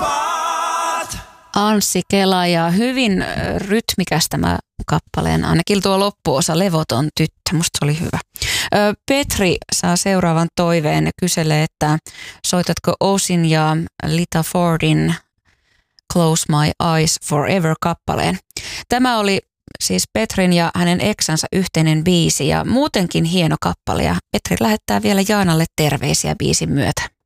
Anssi Kela ja hyvin rytmikäs tämä kappaleen, ainakin tuo loppuosa, Levoton tyttö, musta se oli hyvä. Petri saa seuraavan toiveen ja kyselee, että soitatko Osin ja Lita Fordin Close My Eyes Forever -kappaleen. Tämä oli siis Petrin ja hänen eksänsä yhteinen biisi ja muutenkin hieno kappale ja Petri lähettää vielä Jaanalle terveisiä biisin myötä.